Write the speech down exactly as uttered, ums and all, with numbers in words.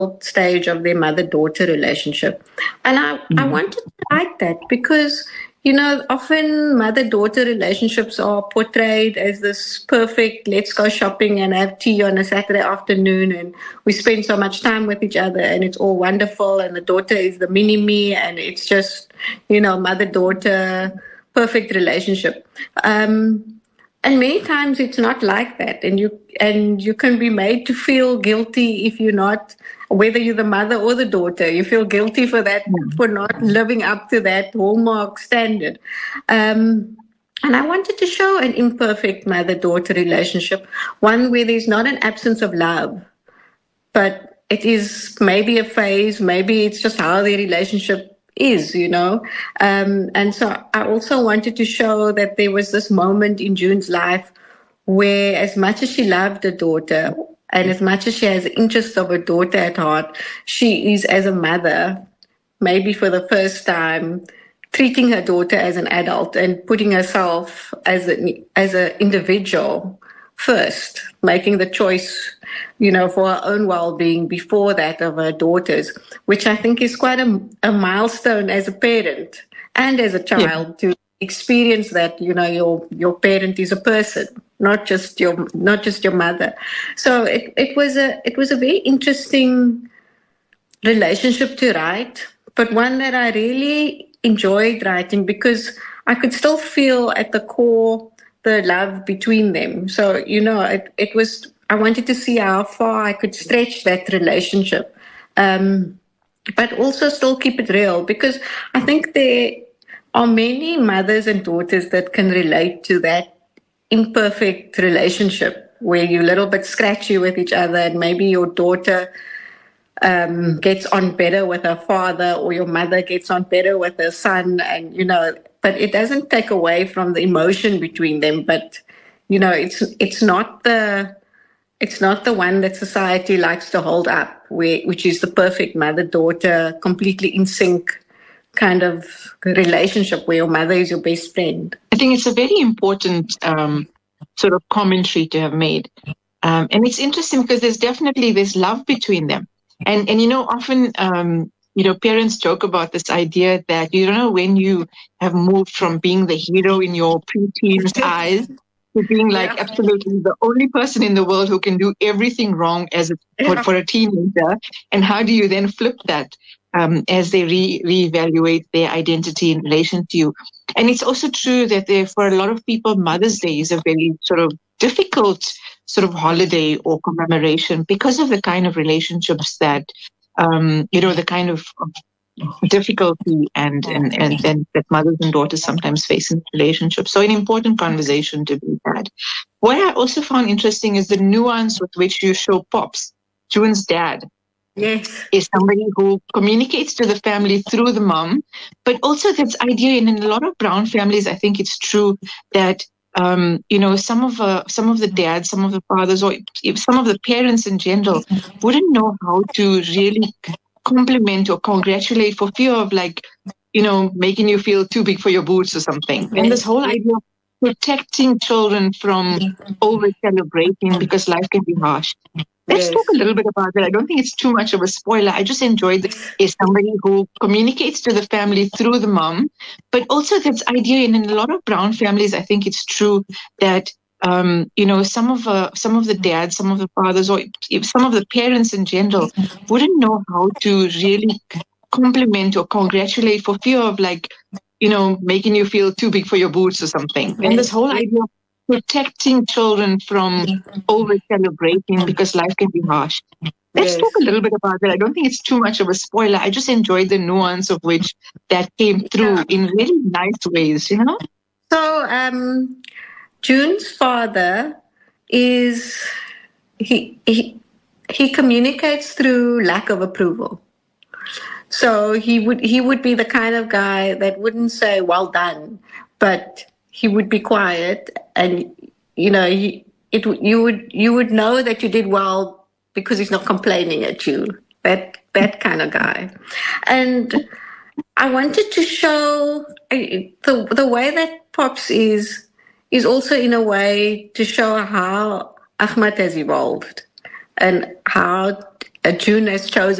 stage of their mother-daughter relationship. And I, mm. I wanted to write that because, you know, often mother-daughter relationships are portrayed as this perfect, let's go shopping and have tea on a Saturday afternoon and we spend so much time with each other and it's all wonderful and the daughter is the mini-me and it's just, you know, mother-daughter, perfect relationship. Um, and many times it's not like that. And you, and you can be made to feel guilty if you're not, whether you're the mother or the daughter, you feel guilty for that, for not living up to that hallmark standard. Um, and I wanted to show an imperfect mother-daughter relationship, one where there's not an absence of love, but it is maybe a phase, maybe it's just how their relationship is, you know. Um, and so I also wanted to show that there was this moment in June's life where as much as she loved her daughter, and as much as she has the interests of her daughter at heart, she is, as a mother, maybe for the first time, treating her daughter as an adult and putting herself as an as an individual first, making the choice, you know, for her own well-being before that of her daughter's, which I think is quite a, a milestone as a parent and as a child yeah. to experience that, you know, your your parent is a person, not just your not just your mother. So it, it was a it was a very interesting relationship to write, but one that I really enjoyed writing because I could still feel at the core the love between them. So, you know, it, it was I wanted to see how far I could stretch that relationship, um, but also still keep it real, because I think there are many mothers and daughters that can relate to that imperfect relationship where you're a little bit scratchy with each other and maybe your daughter um, gets on better with her father or your mother gets on better with her son, and, you know, but it doesn't take away from the emotion between them. But, you know, it's it's not the it's not the one that society likes to hold up, where which is the perfect mother-daughter, completely in sync kind of relationship where your mother is your best friend. I think it's a very important um, sort of commentary to have made. Um, and it's interesting because there's definitely this love between them. And, and you know, often, um, you know, parents joke about this idea that, you don't know, when you have moved from being the hero in your pre-teen's eyes to being like yeah. absolutely the only person in the world who can do everything wrong as a, for, for a teenager. And how do you then flip that um, as they re reevaluate their identity in relation to you? And it's also true that there, for a lot of people, Mother's Day is a very sort of difficult sort of holiday or commemoration because of the kind of relationships that, um, you know, the kind of, of difficulty and, and, and, and that mothers and daughters sometimes face in relationships. So an important conversation to be had. What I also found interesting is the nuance with which you show Pops, June's dad. Yes. Is somebody who communicates to the family through the mom, but also this idea, and in a lot of brown families, I think it's true that, um, you know, some of uh, some of the dads, some of the fathers, or some of the parents in general wouldn't know how to really compliment or congratulate for fear of, like, you know, making you feel too big for your boots or something. And this whole idea of protecting children from over-celebrating because life can be harsh. Let's yes. talk a little bit about that. I don't think it's too much of a spoiler. I just enjoyed it. Is somebody who communicates to the family through the mom, but also this idea, and in a lot of brown families, I think it's true that, um, you know, some of uh, some of the dads, some of the fathers, or some of the parents in general wouldn't know how to really compliment or congratulate for fear of, like, you know, making you feel too big for your boots or something. And this whole idea of protecting children from over-celebrating because life can be harsh. Let's yes. talk a little bit about that. I don't think it's too much of a spoiler. I just enjoyed the nuance of which that came through yeah. in really nice ways, you know? So, um, June's father is, he, he, he communicates through lack of approval. So he would, he would be the kind of guy that wouldn't say, well done, but he would be quiet, and, you know, he, it you would you would know that you did well because he's not complaining at you. That that kind of guy. And I wanted to show the the way that Pops is is also in a way to show how Ahmed has evolved and how uh, June has chosen